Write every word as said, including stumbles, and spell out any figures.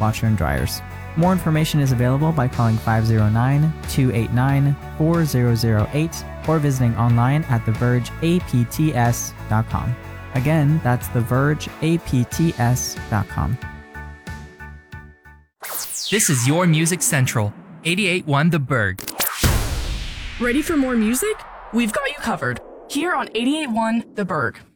washer and dryers. More information is available by calling five oh nine, two eight nine, four zero zero eight or visiting online at the verge a p t s dot com. Again, that's the verge a p t s dot com. This is your Music Central, eighty-eight point one The Berg. Ready for more music? We've got you covered here on eighty-eight point one The Berg.